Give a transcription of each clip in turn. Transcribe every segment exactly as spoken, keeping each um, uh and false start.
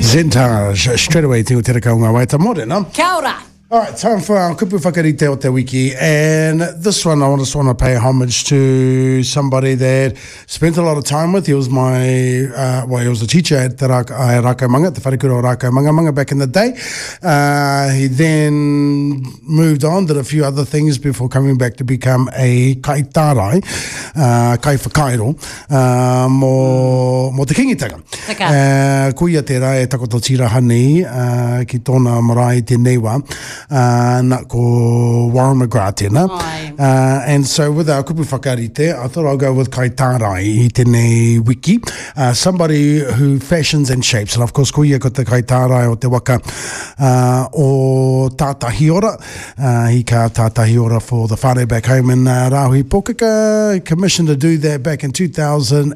Zentage, straight away, te o te reka o ngā waita morena. Kia ora. All right, time for our kupu whakarite o te wiki, and this one I just want to pay homage to somebody that spent a lot of time with. He was my, uh, well, he was a teacher at the Raka, uh, Rakaumanga, the Wharekura o Rakaumanga back in the day. Uh, he then moved on, did a few other things before coming back to become a kaitarai, uh, kai whakairo, uh, mo, mo te kingitanga. Uh, kuia te rai e takoto tirahani, uh, ki tōna marae te newa. Uh, na ko Warren McGrath tēnā. Uh, and so with our kupu whakarite, I thought I'll go with Kai Tārai i tēnei wiki. Uh, somebody who fashions and shapes. And of course, ko ia ko te Kai Tārai o te waka uh, o Tātahi ora. Uh, he ka Tātahi ora for the whare back home in uh, Rahui Pōkeka. Commissioned to do that back in two thousand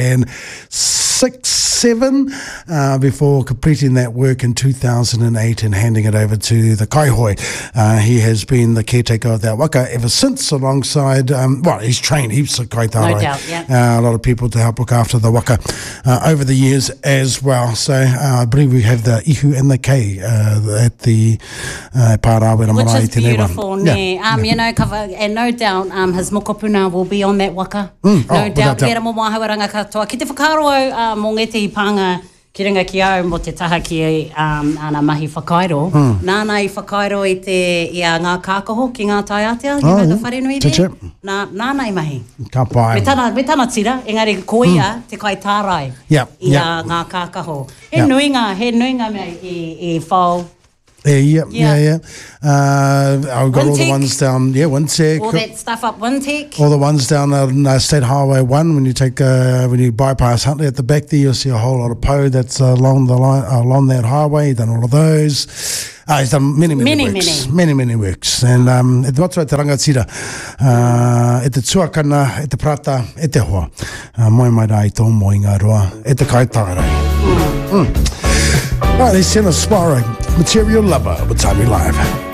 six, seven, uh, before completing that work in two thousand eight and handing it over to the Kaihoi. Uh, he has been the caretaker of that waka ever since, alongside, um, well, he's trained heaps of kaitarai. No doubt, yeah. Uh, a lot of people to help look after the waka uh, over the years as well. So uh, I believe we have the ihu and the kei uh, at the uh, Pārāwera Marae. Which is beautiful, ne. Yeah. Um, yeah. You know, cover, and no doubt um, his mokopuna will be on that waka. Mm. No oh, doubt. doubt. Pera mo mahauaranga katoa. Ki te whakaro uh, mō ngeti i panga ki ringa ki au mo te taha ki um, ana mahi whakairo. Mm. Nāna i whakairo i te i a ngā kākoho ki ngā tai atea. You oh, know, the yeah. wharenui Te there. te. Nā, nāna i mahi. Ka pai. Me tana, me tana tira, engari koia mm. te kai tārai yep. i yep. a ngā kākaho. He yep. nui ngā, he nui ngā mea i, i whao. Yeah, yeah, yeah, Yeah. yeah. Uh, I've got all the Wintec. ones down, yeah, Wintec. All that stuff up Wintec. All the ones down on uh, State Highway one, when you take, uh, when you bypass Huntley at the back there, you'll see a whole lot of po that's uh, along the line, uh, along that highway. He's done all of those. Uh, he's done many, many, Many, works. many. Many, many works. And um, e te watu e te rangatira, uh, e te tuakana, e te prata, e te hoa. Uh, moi mai rai tō mo i ngā roa, e te kai tārai. Mm. Mm. All right, let's send a sparring material lover with Timey Live.